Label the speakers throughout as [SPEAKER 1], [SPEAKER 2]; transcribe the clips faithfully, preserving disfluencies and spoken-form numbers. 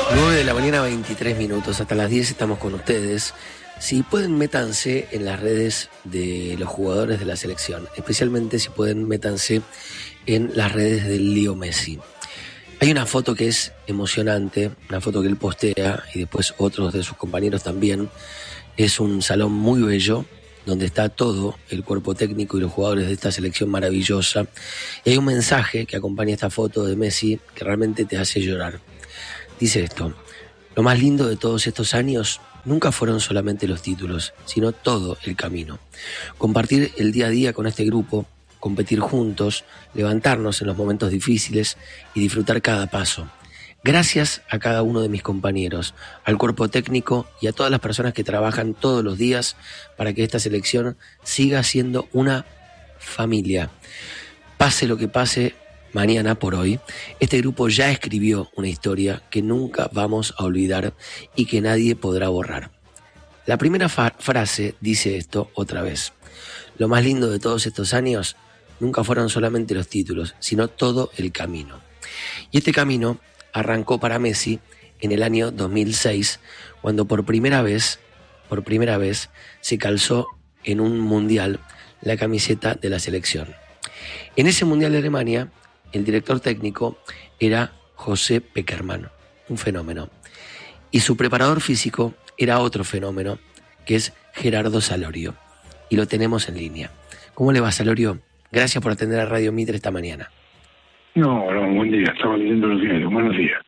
[SPEAKER 1] nueve de la mañana, veintitrés minutos. Hasta las diez estamos con ustedes. Si pueden, métanse en las redes de los jugadores de la selección. Especialmente si pueden, métanse en las redes del Lío Messi. Hay una foto que es emocionante, una foto que él postea y después otros de sus compañeros también. Es un salón muy bello, donde está todo el cuerpo técnico y los jugadores de esta selección maravillosa. Y hay un mensaje que acompaña esta foto de Messi que realmente te hace llorar. Dice esto: lo más lindo de todos estos años nunca fueron solamente los títulos, sino todo el camino. Compartir el día a día con este grupo, competir juntos, levantarnos en los momentos difíciles y disfrutar cada paso. Gracias a cada uno de mis compañeros, al cuerpo técnico y a todas las personas que trabajan todos los días para que esta selección siga siendo una familia. Pase lo que pase mañana por hoy, este grupo ya escribió una historia que nunca vamos a olvidar y que nadie podrá borrar. La primera fa- frase dice esto otra vez: lo más lindo de todos estos años nunca fueron solamente los títulos, sino todo el camino. Y este camino arrancó para Messi en el año dos mil seis, cuando por primera vez, por primera vez se calzó en un mundial la camiseta de la selección. En ese mundial de Alemania, el director técnico era José Pekerman, un fenómeno. Y su preparador físico era otro fenómeno, que es Gerardo Salorio. Y lo tenemos en línea. ¿Cómo le va, Salorio? Gracias por atender a Radio Mitre esta mañana.
[SPEAKER 2] No, no, buen día, estaba leyendo los diarios, buenos días.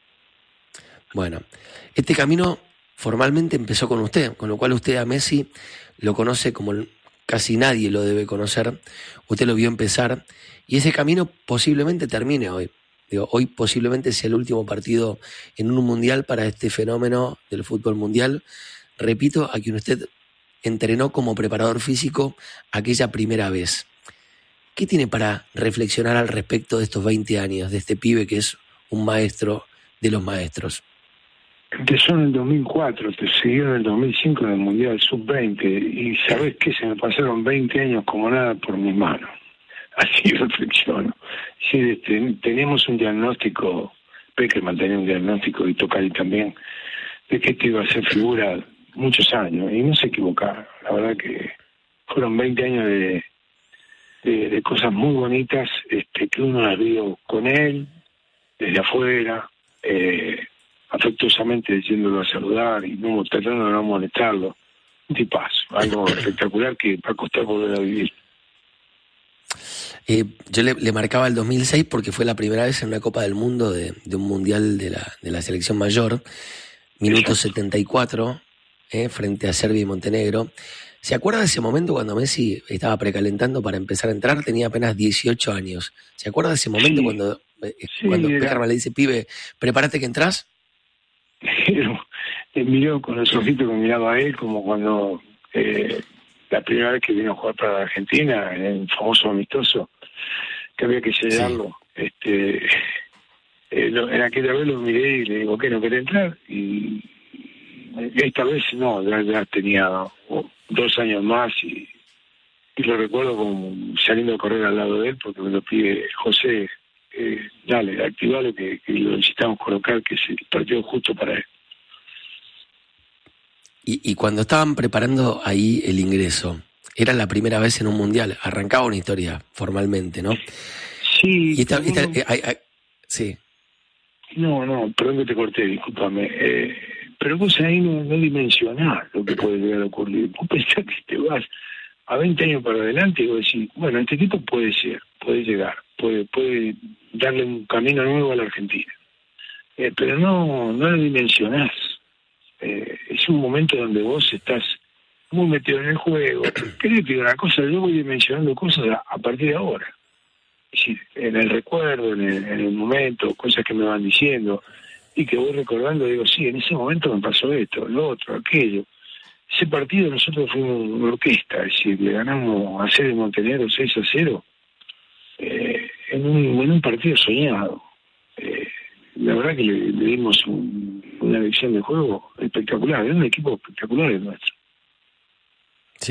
[SPEAKER 1] Bueno, este camino formalmente empezó con usted, con lo cual usted a Messi lo conoce como casi nadie lo debe conocer. Usted lo vio empezar y ese camino posiblemente termine hoy. Digo, hoy posiblemente sea el último partido en un mundial para este fenómeno del fútbol mundial. Repito, a quien usted entrenó como preparador físico aquella primera vez. ¿Qué tiene para reflexionar al respecto de estos veinte años, de este pibe que es un maestro de los maestros?
[SPEAKER 2] Empezó en el dos mil cuatro, te siguió en el dos mil cinco en el Mundial sub veinte y ¿sabés qué? Se me pasaron veinte años como nada por mis manos. Así reflexiono. Sí, este, teníamos un diagnóstico, Pekerman tenía un diagnóstico y Tocali también, de que esto iba a ser figura muchos años y no se equivocaron. La verdad que fueron veinte años de, de, de cosas muy bonitas este, que uno las vio con él, desde afuera, eh, afectuosamente diciéndolo a saludar y no tratando de no molestarlo. Un tipazo, algo espectacular que va a costar volver a vivir.
[SPEAKER 1] Eh, yo le, le marcaba el dos mil seis porque fue la primera vez en una Copa del Mundo de, de un Mundial de la, de la selección mayor, minuto
[SPEAKER 2] Exacto.
[SPEAKER 1] setenta y cuatro, eh, frente a Serbia y Montenegro. ¿Se acuerda de ese momento cuando Messi estaba precalentando para empezar a entrar? Tenía apenas dieciocho años. ¿Se acuerda de ese momento
[SPEAKER 2] Sí,
[SPEAKER 1] cuando, eh,
[SPEAKER 2] sí,
[SPEAKER 1] cuando
[SPEAKER 2] era...
[SPEAKER 1] Pekerman le dice, pibe, prepárate que entras?
[SPEAKER 2] Pero te miró con los ojitos que miraba a él, como cuando eh, la primera vez que vino a jugar para la Argentina, en el famoso amistoso, que había que sellarlo. Sí. Este, eh, lo, en aquella vez lo miré y le digo, ¿qué no querés entrar? Y esta vez no, ya, ya tenía oh, dos años más y, y lo recuerdo como saliendo a correr al lado de él, porque me lo pide José. Eh, dale, activalo que, que lo necesitamos colocar, que es el partido justo para él.
[SPEAKER 1] Y, y cuando estaban preparando ahí el ingreso, era la primera vez en un mundial, arrancaba una historia formalmente, ¿no?
[SPEAKER 2] Sí.
[SPEAKER 1] Y esta, esta,
[SPEAKER 2] no,
[SPEAKER 1] eh, eh, eh, sí.
[SPEAKER 2] No, no, perdón que te corté, discúlpame. Eh, pero vos ahí no, no dimensionás lo que puede llegar a ocurrir. Vos pensás que te vas a veinte años para adelante y vos decís, bueno, este tipo puede ser, puede llegar, puede puede darle un camino nuevo a la Argentina. Eh, pero no no lo dimensionás. Eh, es un momento donde vos estás muy metido en el juego. Creo que una cosa, yo voy dimensionando cosas a, a partir de ahora. Es decir, en el recuerdo, en el, en el momento, cosas que me van diciendo y que voy recordando, digo, sí, en ese momento me pasó esto, lo otro, aquello. Ese partido nosotros fuimos una orquesta, es decir, le ganamos a Serbia y Montenegro seis a cero eh, en, un, en un partido soñado. Eh, la verdad que le, le dimos un, una lección de juego espectacular, era un equipo espectacular el nuestro.
[SPEAKER 1] Sí,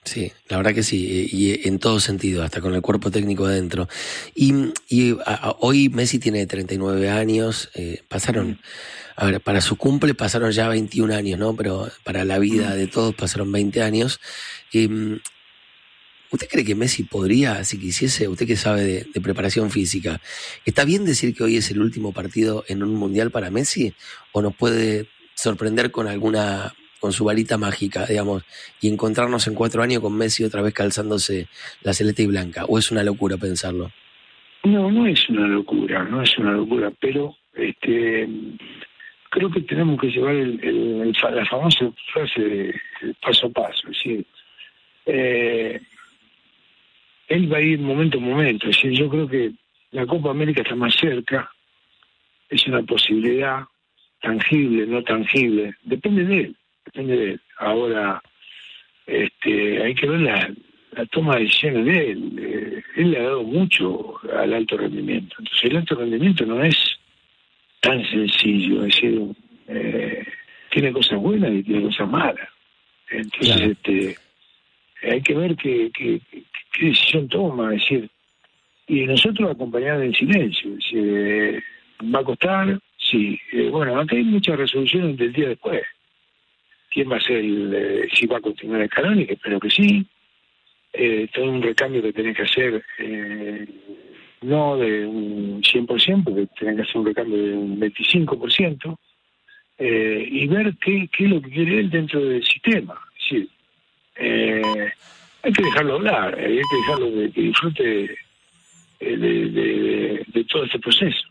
[SPEAKER 1] Sí, la verdad que sí, y en todo sentido, hasta con el cuerpo técnico adentro. Y, y a, a, hoy Messi tiene treinta y nueve años, eh, pasaron, a ver, para su cumple pasaron ya veintiún años, ¿no? Pero para la vida de todos pasaron veinte años. Eh, ¿Usted cree que Messi podría, si quisiese, usted que sabe de, de preparación física, está bien decir que hoy es el último partido en un mundial para Messi? ¿O nos puede sorprender con alguna... con su varita mágica, digamos, y encontrarnos en cuatro años con Messi otra vez calzándose la celeste y blanca? ¿O es una locura pensarlo?
[SPEAKER 2] No, no es una locura, no es una locura, pero este creo que tenemos que llevar el, el, el, la famosa frase de paso a paso, es decir, eh, él va a ir momento a momento, es decir, yo creo que la Copa América está más cerca, es una posibilidad tangible, no tangible, depende de él. Depende de él. Ahora, este, hay que ver la, la toma de decisiones de él. Eh, él le ha dado mucho al alto rendimiento. Entonces, el alto rendimiento no es tan sencillo. Es decir, eh, tiene cosas buenas y tiene cosas malas. Entonces, claro. este, hay que ver qué, qué, qué decisión toma. Es decir, y nosotros acompañar en silencio. Es decir, eh, ¿va a costar? Sí. Eh, bueno, acá hay muchas resoluciones del día después. ¿Quién va a ser el, eh, si va a continuar Scaloni? Que espero que sí. Eh, todo un recambio que tenés que hacer, eh, no de un cien por ciento, porque tenés que hacer un recambio de un veinticinco por ciento, eh, y ver qué, qué es lo que quiere él dentro del sistema. Es decir, eh, hay que dejarlo hablar, hay que dejarlo de, que disfrute de, de, de, de todo este proceso.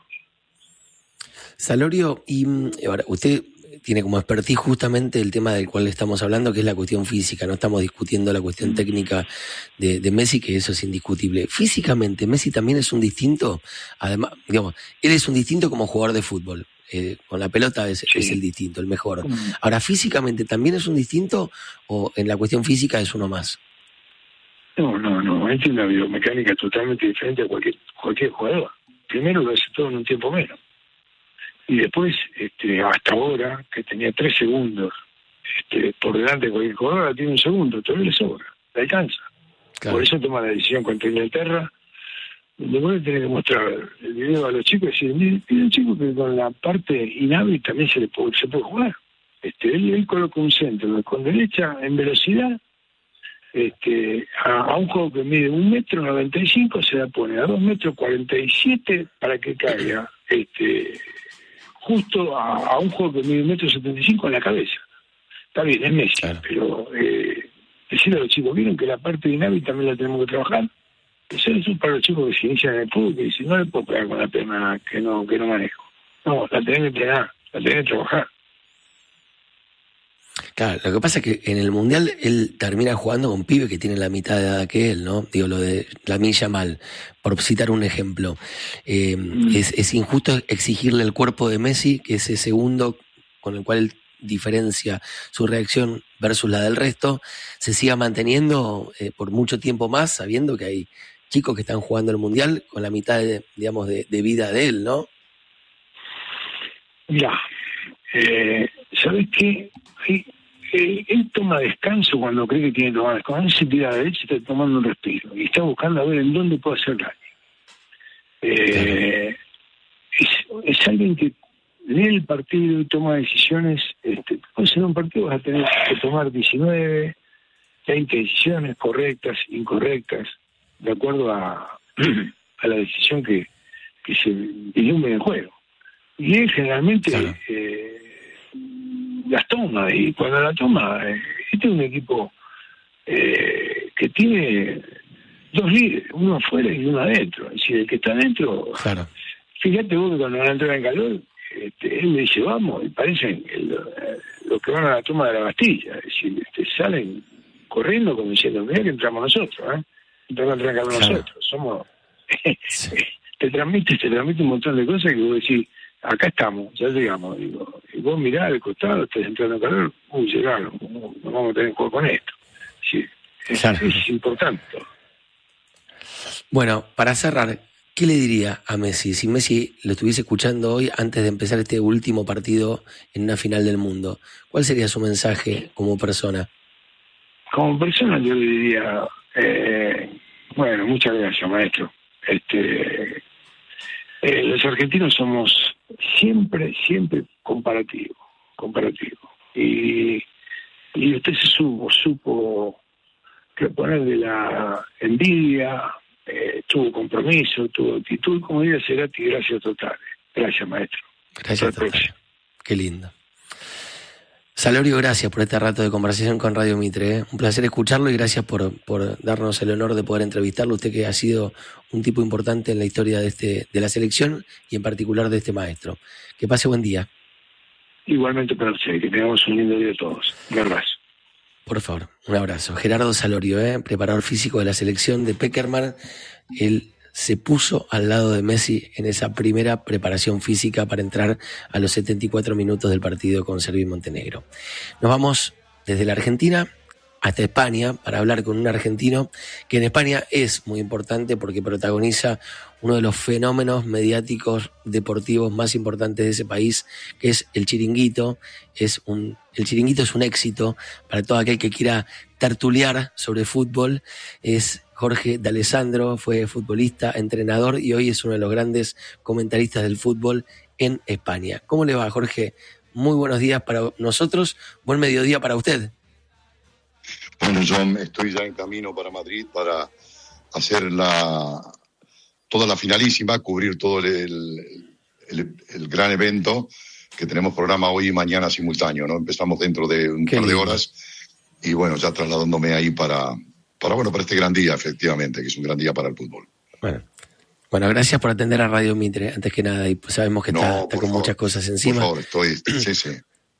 [SPEAKER 1] Salorio, y ahora usted tiene como expertise justamente el tema del cual estamos hablando, que es la cuestión física. No estamos discutiendo la cuestión técnica de, de Messi, que eso es indiscutible. Físicamente, Messi también es un distinto, además, digamos, él es un distinto como jugador de fútbol. Eh, con la pelota es, sí. es el distinto, el mejor. Ahora, físicamente, ¿también es un distinto o en la cuestión física es uno más?
[SPEAKER 2] No, no, no. Él tiene una biomecánica totalmente diferente a cualquier, cualquier jugador. Primero lo hace todo en un tiempo menos. Y después, este, hasta ahora, que tenía tres segundos este, por delante de cualquier jugador, ahora tiene un segundo, todavía le sobra, le alcanza. Claro. Por eso toma la decisión contra Inglaterra. Después tiene que mostrar el video a los chicos y decir, mire, un chico que con la parte inhábil también se le puede, se puede jugar. Este, él, él coloca un centro con derecha en velocidad, este, a, a un juego que mide un metro noventa y cinco, se la pone a dos metros cuarenta y siete para que caiga este justo a, a un juego que mide un metro setenta y cinco en la cabeza. Está bien, es Messi, claro. Pero eh, decirle a los chicos, ¿vieron que la parte de inhábil también la tenemos que trabajar? Eso es para los chicos que se inician en el fútbol, que dicen, no le puedo pegar con la pierna que no, que no manejo. No, la tenés que entrenar, la tenés que trabajar.
[SPEAKER 1] Claro, lo que pasa es que en el Mundial él termina jugando con pibe que tiene la mitad de edad que él, ¿no? Digo, lo de Lamine Yamal, por citar un ejemplo. Eh, mm. es, es injusto exigirle el cuerpo de Messi, que ese segundo con el cual él diferencia su reacción versus la del resto, se siga manteniendo eh, por mucho tiempo más, sabiendo que hay chicos que están jugando el Mundial con la mitad, de, digamos, de, de vida de él, ¿no?
[SPEAKER 2] Ya, eh, ¿sabes qué? Sí. Eh, él toma descanso cuando cree que tiene que tomar descanso. Cuando él se tira a la derecha, está tomando un respiro y está buscando a ver en dónde puede hacer daño. Eh, es, es alguien que lee el partido y toma decisiones. Este, pues en un partido vas a tener que tomar diecinueve, veinte decisiones correctas, incorrectas, de acuerdo a, a la decisión que, que se ilumbre en el juego. Y él generalmente... Claro. Eh, las toma, y cuando la toma, eh, este es un equipo eh, que tiene dos líderes, uno afuera y uno adentro. Es decir, el que está adentro, claro. Fíjate vos que cuando van a entrar en calor, este, él le dice vamos, y parecen los lo que van a la toma de la Bastilla, es decir, este, salen corriendo como diciendo, mira que entramos nosotros, ¿eh? Entramos a entrar en calor claro. nosotros, somos... sí. te transmite, te transmite un montón de cosas que vos decís, acá estamos, ya llegamos, digo, y vos mirás al costado, estás entrando en calor, uy, llegaron, no vamos a tener que jugar con esto. Sí, es, claro. es importante.
[SPEAKER 1] Bueno, para cerrar, ¿qué le diría a Messi? Si Messi lo estuviese escuchando hoy antes de empezar este último partido en una final del mundo, ¿cuál sería su mensaje como persona?
[SPEAKER 2] como persona yo le diría, eh, bueno, muchas gracias, maestro. Este, eh, los argentinos somos siempre, siempre comparativos, comparativos. Y, y usted se supo, supo reponer de la envidia, eh, tuvo compromiso, tuvo actitud, como diría Cerati, gracias totales. Gracias, maestro.
[SPEAKER 1] Gracias totales. Qué lindo. Salorio, gracias por este rato de conversación con Radio Mitre. ¿eh? Un placer escucharlo y gracias por, por darnos el honor de poder entrevistarlo. Usted que ha sido un tipo importante en la historia de este de la selección y en particular de este maestro. Que pase buen día.
[SPEAKER 2] Igualmente para usted, que tengamos un lindo día todos. Un abrazo.
[SPEAKER 1] Por favor, un abrazo. Gerardo Salorio, ¿eh? preparador físico de la selección de Peckerman. Él se puso al lado de Messi en esa primera preparación física para entrar a los setenta y cuatro minutos del partido con Serbia y Montenegro. Nos vamos desde la Argentina hasta España para hablar con un argentino que en España es muy importante porque protagoniza uno de los fenómenos mediáticos deportivos más importantes de ese país, que es el Chiringuito. Es un, el Chiringuito es un éxito para todo aquel que quiera tertuliar sobre fútbol. Es Jorge D'Alessandro, fue futbolista, entrenador y hoy es uno de los grandes comentaristas del fútbol en España. ¿Cómo le va, Jorge? Muy buenos días para nosotros, buen mediodía para usted.
[SPEAKER 3] Bueno, yo estoy ya en camino para Madrid para hacer la toda la finalísima, cubrir todo el, el, el gran evento que tenemos programa hoy y mañana simultáneo, ¿no? Empezamos dentro de un Qué par de lindo. horas y bueno, ya trasladándome ahí para, para, bueno, para este gran día, efectivamente, que es un gran día para el fútbol.
[SPEAKER 1] Bueno, bueno gracias por atender a Radio Mitre, antes que nada, y sabemos que no, está, está con favor, muchas cosas encima.
[SPEAKER 3] Por favor, estoy, sí, sí.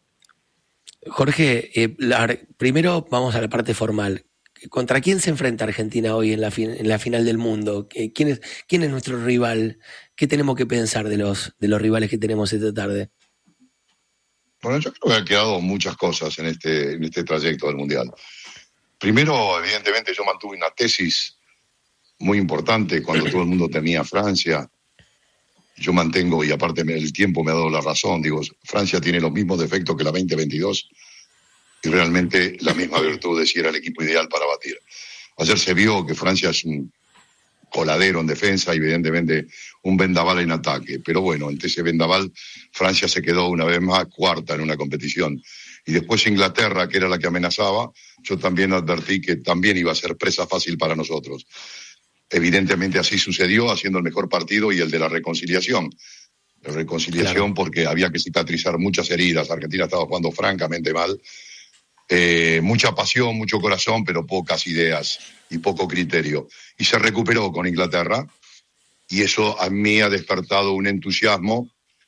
[SPEAKER 1] Jorge, eh, la, primero vamos a la parte formal. ¿Contra quién se enfrenta Argentina hoy en la, fin, en la final del mundo? ¿Quién es, ¿Quién es nuestro rival? ¿Qué tenemos que pensar de los, de los rivales que tenemos esta tarde?
[SPEAKER 3] Bueno, yo creo que han quedado muchas cosas en este, en este trayecto del Mundial. Primero, evidentemente, yo mantuve una tesis muy importante cuando todo el mundo temía a Francia. Yo mantengo, y aparte el tiempo me ha dado la razón, digo, Francia tiene los mismos defectos que la veinte veintidós y realmente la misma virtud de si era el equipo ideal para batir. Ayer se vio que Francia es un coladero en defensa y evidentemente un vendaval en ataque, pero bueno, ante ese vendaval Francia se quedó una vez más cuarta en una competición. Y después Inglaterra, que era la que amenazaba, yo también advertí que también iba a ser presa fácil para nosotros. Evidentemente así sucedió, haciendo el mejor partido y el de la reconciliación. La reconciliación claro. Porque había que cicatrizar muchas heridas. Argentina estaba jugando francamente mal. Eh, mucha pasión, mucho corazón, pero pocas ideas y poco criterio. Y se recuperó con Inglaterra y eso a mí ha despertado un entusiasmo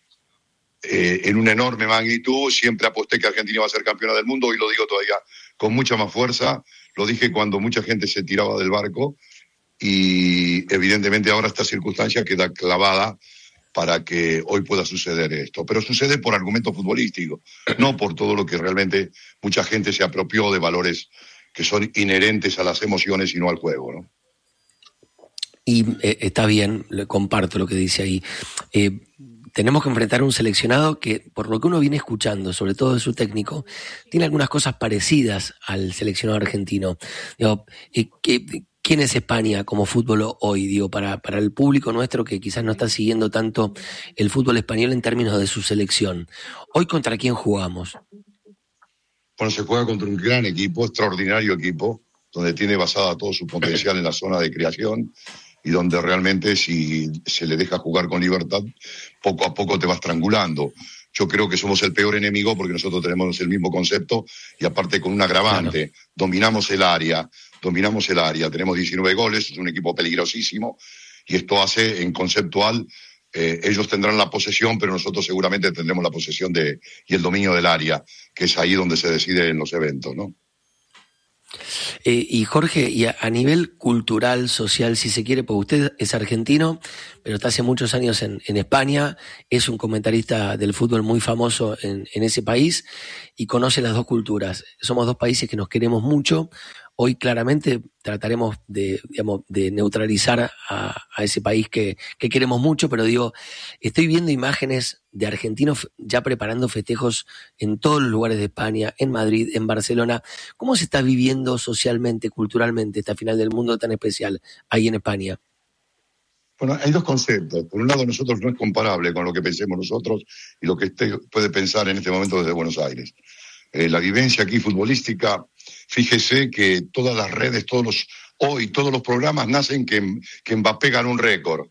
[SPEAKER 3] eh, en una enorme magnitud. Siempre aposté que Argentina iba a ser campeona del mundo y lo digo todavía con mucha más fuerza. Lo dije cuando mucha gente se tiraba del barco. Y evidentemente ahora esta circunstancia queda clavada para que hoy pueda suceder esto. Pero sucede por argumento futbolístico, no por todo lo que realmente mucha gente se apropió de valores que son inherentes a las emociones y no al juego, ¿no?
[SPEAKER 1] Y eh, está bien, comparto lo que dice ahí. Eh, tenemos que enfrentar a un seleccionado que, por lo que uno viene escuchando, sobre todo de su técnico, tiene algunas cosas parecidas al seleccionado argentino. Digo, eh, que... ¿Quién es España como fútbol hoy? Digo, para, para el público nuestro que quizás no está siguiendo tanto el fútbol español en términos de su selección. ¿Hoy contra quién jugamos?
[SPEAKER 3] Bueno, se juega contra un gran equipo, extraordinario equipo, donde tiene basada todo su potencial en la zona de creación y donde realmente si se le deja jugar con libertad, poco a poco te va estrangulando. Yo creo que somos el peor enemigo porque nosotros tenemos el mismo concepto y aparte con un agravante. Claro. Dominamos el área, dominamos el área, tenemos diecinueve goles, es un equipo peligrosísimo y esto hace en conceptual, eh, ellos tendrán la posesión, pero nosotros seguramente tendremos la posesión de y el dominio del área, que es ahí donde se decide en los eventos, ¿no?
[SPEAKER 1] Eh, y Jorge, y a, a nivel cultural, social, si se quiere, porque usted es argentino, pero está hace muchos años en, en España, es un comentarista del fútbol muy famoso en, en ese país y conoce las dos culturas. Somos dos países que nos queremos mucho. Hoy claramente trataremos de, digamos, de neutralizar a, a ese país que, que queremos mucho, pero digo, estoy viendo imágenes de argentinos ya preparando festejos en todos los lugares de España, en Madrid, en Barcelona. ¿Cómo se está viviendo socialmente, culturalmente esta final del mundo tan especial ahí en España?
[SPEAKER 3] Bueno, hay dos conceptos. Por un lado, nosotros no es comparable con lo que pensemos nosotros y lo que usted puede pensar en este momento desde Buenos Aires. Eh, la vivencia aquí futbolística, fíjese que todas las redes, todos los hoy todos los programas nacen que, que Mbappé ganó un récord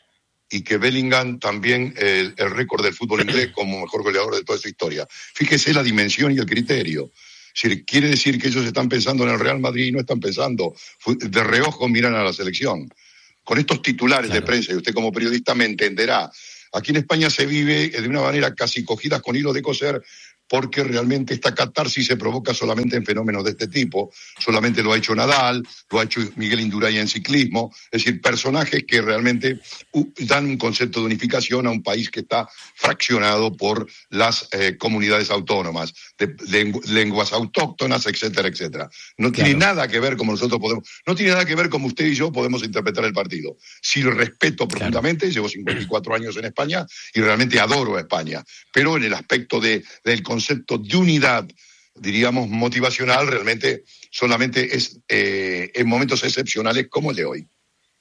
[SPEAKER 3] y que Bellingham también el, el récord del fútbol inglés como mejor goleador de toda esa historia. Fíjese la dimensión y el criterio. Es decir, quiere decir que ellos están pensando en el Real Madrid y no están pensando, de reojo miran a la selección. Con estos titulares claro. de prensa, y usted como periodista me entenderá, aquí en España se vive de una manera casi cogidas con hilo de coser, porque realmente esta catarsis se provoca solamente en fenómenos de este tipo. Solamente lo ha hecho Nadal, lo ha hecho Miguel Indurain en ciclismo, es decir, personajes que realmente dan un concepto de unificación a un país que está fraccionado por las eh, comunidades autónomas, de, de lenguas autóctonas, etcétera, etcétera. No claro. tiene nada que ver como nosotros podemos, no tiene nada que ver como usted y yo podemos interpretar el partido. Sí lo respeto profundamente, claro. llevo cincuenta y cuatro años en España y realmente adoro a España, pero en el aspecto de, del concepto concepto de unidad, diríamos, motivacional, realmente solamente es eh, en momentos excepcionales como el de hoy.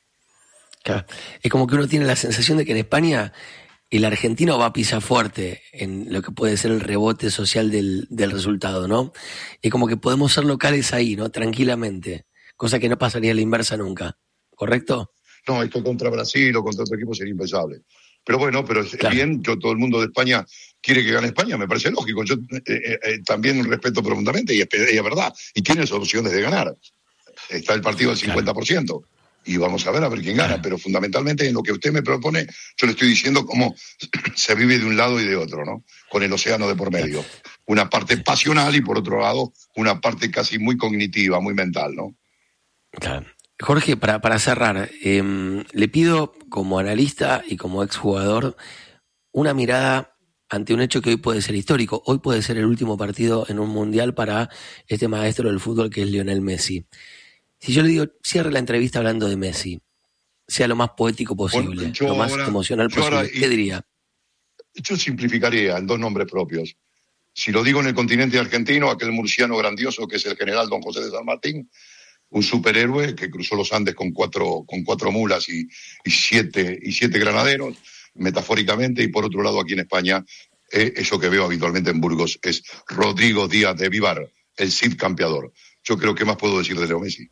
[SPEAKER 1] Claro. Es como que uno tiene la sensación de que en España el argentino va a pisar fuerte en lo que puede ser el rebote social del, del resultado, ¿no? Es como que podemos ser locales ahí, ¿no? Tranquilamente, cosa que no pasaría a la inversa nunca, ¿correcto?
[SPEAKER 3] No, esto contra Brasil o contra otro equipo sería impensable. Pero bueno, pero es claro. bien, yo, todo el mundo de España quiere que gane España, me parece lógico. Yo eh, eh, también respeto profundamente y es, y es verdad. Y tiene opciones de ganar. Está el partido del cincuenta por ciento. Claro. Y vamos a ver a ver quién gana. Claro. Pero fundamentalmente en lo que usted me propone, yo le estoy diciendo cómo se vive de un lado y de otro, ¿no? Con el océano de por medio. Una parte pasional y por otro lado una parte casi muy cognitiva, muy mental, ¿no?
[SPEAKER 1] Claro. Jorge, para, para cerrar, eh, le pido como analista y como exjugador una mirada ante un hecho que hoy puede ser histórico. Hoy puede ser el último partido en un mundial para este maestro del fútbol que es Lionel Messi. Si yo le digo, cierre la entrevista hablando de Messi, sea lo más poético posible, bueno, lo más ahora, emocional posible, ahora, ¿qué diría?
[SPEAKER 3] Yo simplificaría en dos nombres propios. Si lo digo en el continente argentino, aquel murciano grandioso que es el general Don José de San Martín, un superhéroe que cruzó los Andes con cuatro, con cuatro mulas y, y, siete, y siete granaderos, metafóricamente, y por otro lado aquí en España, eh, eso que veo habitualmente en Burgos es Rodrigo Díaz de Vivar, el Cid campeador. Yo creo que más puedo decir de Leo Messi.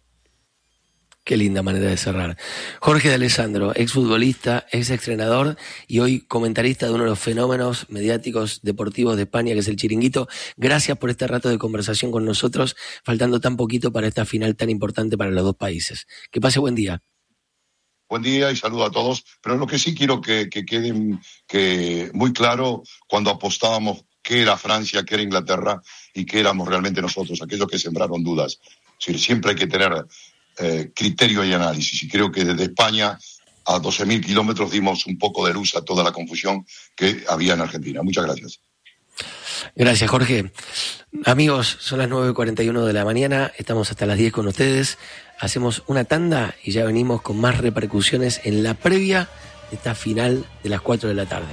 [SPEAKER 1] Qué linda manera de cerrar. Jorge D'Alessandro, exfutbolista, ex entrenador y hoy comentarista de uno de los fenómenos mediáticos deportivos de España, que es el Chiringuito. Gracias por este rato de conversación con nosotros, faltando tan poquito para esta final tan importante para los dos países. Que pase buen día.
[SPEAKER 3] Buen día y saludo a todos. Pero lo que sí quiero que, que quede que muy claro, cuando apostábamos qué era Francia, qué era Inglaterra y qué éramos realmente nosotros, aquellos que sembraron dudas. Es decir, siempre hay que tener Eh, criterio y análisis, y creo que desde España a doce mil kilómetros dimos un poco de luz a toda la confusión que había en Argentina. Muchas gracias.
[SPEAKER 1] Gracias, Jorge. Amigos, son las nueve cuarenta y uno de la mañana, estamos hasta las diez con ustedes, hacemos una tanda y ya venimos con más repercusiones en la previa de esta final de las cuatro de la tarde.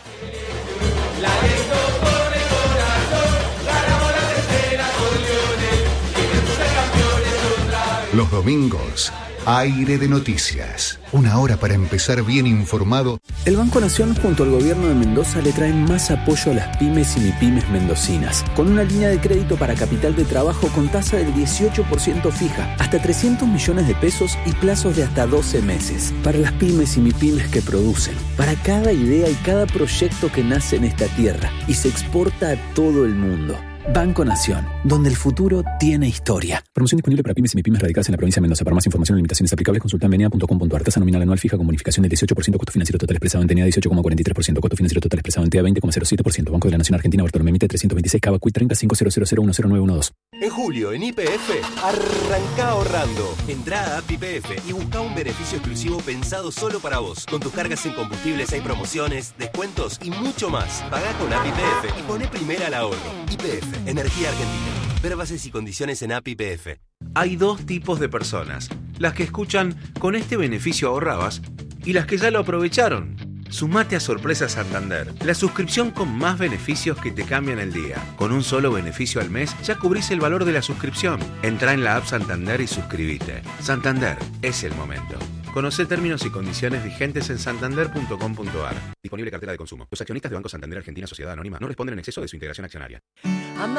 [SPEAKER 1] La
[SPEAKER 4] Los domingos, Aire de Noticias. Una hora para empezar bien informado.
[SPEAKER 5] El Banco Nación junto al gobierno de Mendoza le traen más apoyo a las pymes y mipymes mendocinas, con una línea de crédito para capital de trabajo con tasa del dieciocho por ciento fija, hasta trescientos millones de pesos y plazos de hasta doce meses. Para las pymes y mipymes que producen, para cada idea y cada proyecto que nace en esta tierra y se exporta a todo el mundo. Banco Nación, donde el futuro tiene historia.
[SPEAKER 6] Promoción disponible para pymes y mipymes radicadas en la provincia de Mendoza. Para más información y limitaciones aplicables, consulta en venea punto com punto ar. Tasa nominal anual fija con bonificación del dieciocho por ciento, costo financiero total expresado en T E N A dieciocho coma cuarenta y tres por ciento, costo financiero total expresado en T E A veinte coma cero siete por ciento. Banco de la Nación Argentina, Bartolomé Mitre, trescientos veintiséis, Cava, Cuit treinta, cinco cero cero cero uno cero nueve uno dos.
[SPEAKER 7] En julio, en Y P F, arranca ahorrando. Entrá a App Y P F y busca un beneficio exclusivo pensado solo para vos. Con tus cargas en combustibles hay promociones, descuentos y mucho más. Pagá con App Y P F y poné primera al ahorro. Y P F, Energía Argentina. Ver bases y condiciones en App Y P F.
[SPEAKER 8] Hay dos tipos de personas, las que escuchan "con este beneficio ahorrabas" y las que ya lo aprovecharon. Sumate a Sorpresa Santander, la suscripción con más beneficios que te cambian el día. Con un solo beneficio al mes ya cubrís el valor de la suscripción. Entrá en la app Santander y suscríbete. Santander, es el momento. Conocé términos y condiciones vigentes en santander punto com punto a r. Disponible cartera de consumo. Los accionistas de Banco Santander Argentina Sociedad Anónima no responden en exceso de su integración accionaria.